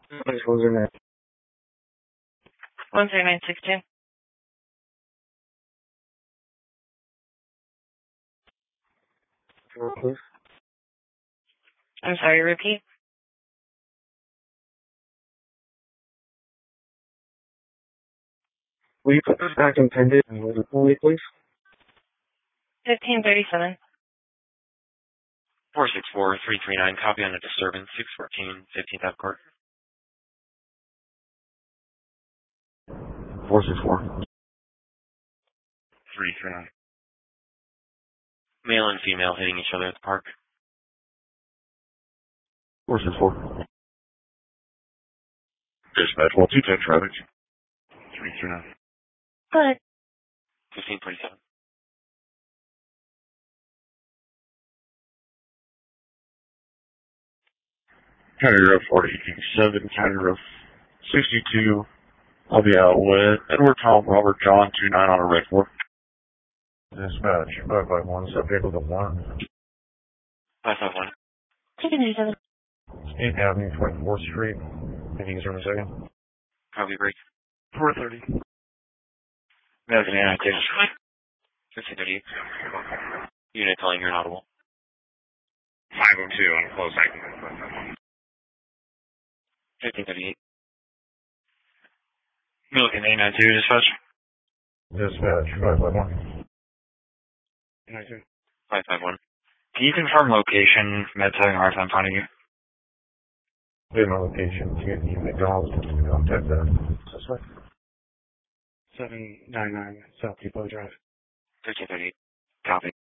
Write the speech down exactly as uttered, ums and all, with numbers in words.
Please, what was your name? one three nine six two. Please. I'm sorry, repeat. Will you put this back in pendant and hold it for me, please? fifteen thirty-seven. four six four, three three nine, copy on a disturbance, six fourteen, fifteenth Ave Court. four six four. three three nine. Male and female hitting each other at the park. four six four. Dispatch, one two ten traffic. three three nine. Go ahead. fifteen forty-seven. County Road forty-seven, County Road sixty-two. I'll be out with Edward Tom Robert John two nine on a red four. Dispatch, five five one, subject with a one. five five one. fifteen thirty-seven. eighth Avenue, twenty-fourth Street. Can you use her in a second? Copy break. four thirty. American Airlines, fifteen thirty-eight. Unit telling you're inaudible. five oh two, on close second. fifteen thirty-eight. Milligan eight nine two, dispatch. Dispatch, five five one. five five one. Can you confirm location? Med's having a hard time finding you. We have no location to get the McDonald's to contact them. Suspect. seven nine nine South Depot Drive. thirteen thirty-eight. Copy.